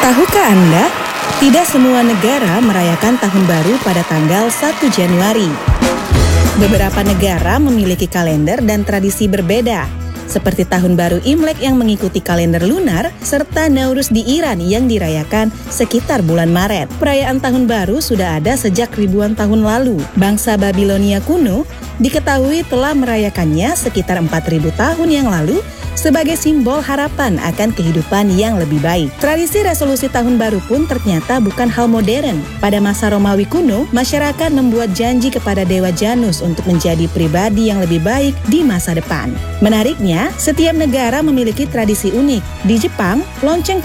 Tahukah Anda, tidak semua negara merayakan Tahun Baru pada tanggal 1 Januari. Beberapa negara memiliki kalender dan tradisi berbeda, seperti Tahun Baru Imlek yang mengikuti kalender lunar, serta Nowruz di Iran yang dirayakan sekitar bulan Maret. Perayaan Tahun Baru sudah ada sejak ribuan tahun lalu. Bangsa Babilonia kuno diketahui telah merayakannya sekitar 4.000 tahun yang lalu sebagai simbol harapan akan kehidupan yang lebih baik. Tradisi resolusi tahun baru pun ternyata bukan hal modern. Pada masa Romawi kuno, masyarakat membuat janji kepada Dewa Janus untuk menjadi pribadi yang lebih baik di masa depan. Menariknya, setiap negara memiliki tradisi unik. Di Jepang, lonceng